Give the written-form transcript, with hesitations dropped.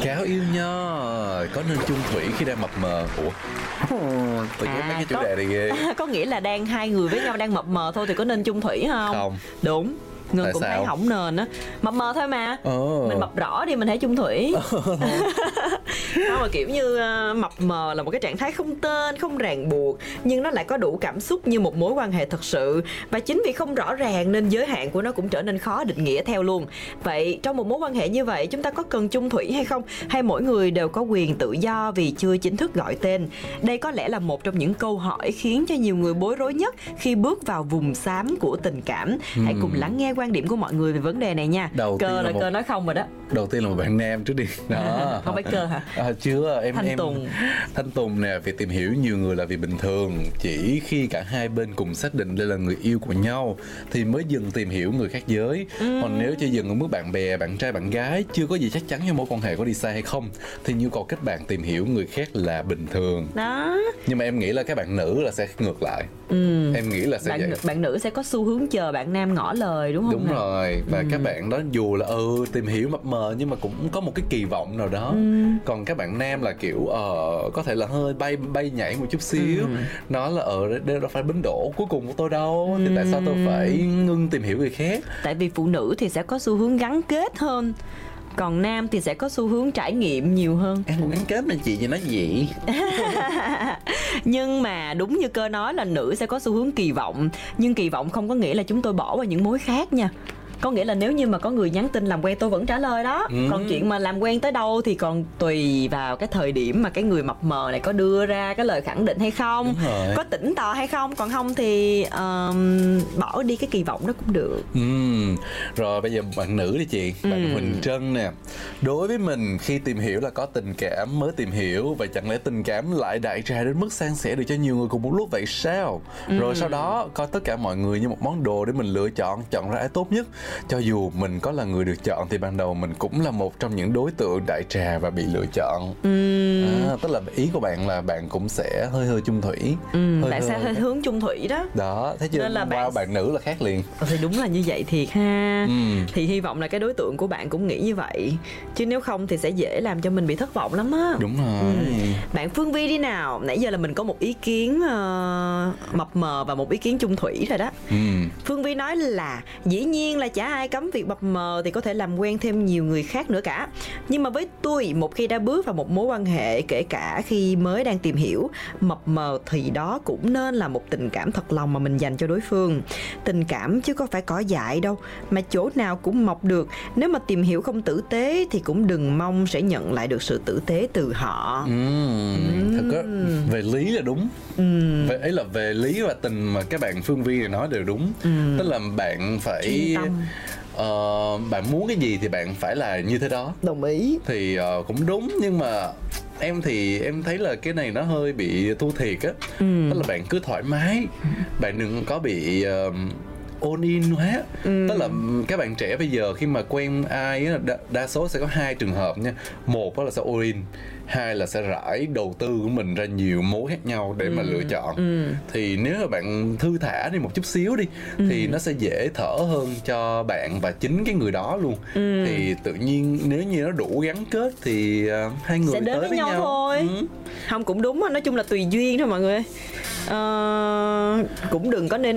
Cáo yêu nho có nên chung thủy khi đang mập mờ? Ủa, tôi ghét mấy cái chủ đề này ghê. Có nghĩa là hai người với nhau đang mập mờ thôi thì có nên chung thủy không? Không. Đúng. Ngân cũng sao? thấy hỏng nền á. Mập mờ thôi mà. Mình mập rõ đi mình hãy chung thủy. Không, mà kiểu như mập mờ là một cái trạng thái không tên, không ràng buộc, nhưng nó lại có đủ cảm xúc như một mối quan hệ thật sự. Và chính vì không rõ ràng nên giới hạn của nó cũng trở nên khó định nghĩa theo luôn. Vậy trong một mối quan hệ như vậy chúng ta có cần chung thủy hay không? Hay mỗi người đều có quyền tự do vì chưa chính thức gọi tên? Đây có lẽ là một trong những câu hỏi khiến cho nhiều người bối rối nhất khi bước vào vùng xám của tình cảm. Hãy cùng lắng nghe quan điểm của mọi người về vấn đề này nha. Cơ nói không rồi đó. Đầu tiên là một bạn nam trước đi đó. Không phải Cơ hả? Chưa, em Tùng. Thanh Tùng nè. Việc tìm hiểu nhiều người là vì bình thường. Chỉ khi cả hai bên cùng xác định đây là người yêu của nhau thì mới dừng tìm hiểu người khác giới. Còn nếu chỉ dừng ở mức bạn bè, bạn trai, bạn gái, chưa có gì chắc chắn cho mối quan hệ có đi xa hay không, thì nhu cầu kết bạn tìm hiểu người khác là bình thường Đó. Nhưng mà em nghĩ là các bạn nữ là sẽ ngược lại. Em nghĩ là sẽ bạn nữ sẽ có xu hướng chờ bạn nam ngỏ lời, đúng không? Đúng rồi. Và các bạn đó dù là tìm hiểu mập mờ nhưng mà cũng có một cái kỳ vọng nào đó. Còn các bạn nam là kiểu có thể là hơi bay nhảy một chút xíu. Nó là đây đâu phải bến đỗ cuối cùng của tôi đâu, thì tại sao tôi phải ngưng tìm hiểu người khác? Tại vì phụ nữ thì sẽ có xu hướng gắn kết hơn, còn nam thì sẽ có xu hướng trải nghiệm nhiều hơn. Em cũng gắn kết mà chị nói gì? Nhưng mà đúng như Cơ nói là nữ sẽ có xu hướng kỳ vọng. Nhưng kỳ vọng không có nghĩa là chúng tôi bỏ vào những mối khác nha. Có nghĩa là nếu như mà có người nhắn tin làm quen tôi vẫn trả lời đó. Còn chuyện mà làm quen tới đâu thì còn tùy vào cái thời điểm mà cái người mập mờ này có đưa ra cái lời khẳng định hay không, có tỉnh tò hay không. Còn không thì bỏ đi cái kỳ vọng đó cũng được. Rồi bây giờ bạn nữ đi chị. Bạn Huỳnh Trân nè. Đối với mình khi tìm hiểu là có tình cảm mới tìm hiểu. Vậy chẳng lẽ tình cảm lại đại trà đến mức san sẻ được cho nhiều người cùng một lúc vậy sao? Rồi sau đó coi tất cả mọi người như một món đồ để mình lựa chọn ra ai tốt nhất. Cho dù mình có là người được chọn thì ban đầu mình cũng là một trong những đối tượng đại trà và bị lựa chọn. Tức là ý của bạn là bạn cũng sẽ hơi chung thủy. Bạn sẽ hơi hướng chung thủy đó. Đó, thế chứ nên là bạn nữ là khác liền. Thì đúng là như vậy thiệt ha. Thì hy vọng là cái đối tượng của bạn cũng nghĩ như vậy. Chứ nếu không thì sẽ dễ làm cho mình bị thất vọng lắm á. Đúng rồi. Bạn Phương Vi đi nào. Nãy giờ là mình có một ý kiến mập mờ và một ý kiến chung thủy rồi đó. Phương Vi nói là dĩ nhiên là chả ai cấm việc mập mờ thì có thể làm quen thêm nhiều người khác nữa cả. Nhưng mà với tôi, một khi đã bước vào một mối quan hệ, kể cả khi mới đang tìm hiểu, mập mờ thì đó cũng nên là một tình cảm thật lòng mà mình dành cho đối phương. Tình cảm chứ có phải cỏ dại đâu, mà chỗ nào cũng mọc được. Nếu mà tìm hiểu không tử tế thì cũng đừng mong sẽ nhận lại được sự tử tế từ họ. Thật á, về lý là đúng. Ấy là về lý và tình mà các bạn Phương Vi này nói đều đúng. Tức là bạn phải bạn muốn cái gì thì bạn phải là như thế đó. Đồng ý. Thì cũng đúng, nhưng mà em thấy là cái này nó hơi bị thua thiệt á. Tức là bạn cứ thoải mái, bạn đừng có bị all in quá. Tức là các bạn trẻ bây giờ khi mà quen ai á, đa số sẽ có hai trường hợp nha. Một là sẽ all in, hai là sẽ rải đầu tư của mình ra nhiều mối khác nhau để mà lựa chọn. Thì nếu mà bạn thư thả đi một chút xíu đi thì nó sẽ dễ thở hơn cho bạn và chính cái người đó luôn. Thì tự nhiên nếu như nó đủ gắn kết thì hai người sẽ đến tới với nhau thôi. Không, cũng đúng, nói chung là tùy duyên thôi mọi người. Cũng đừng có nên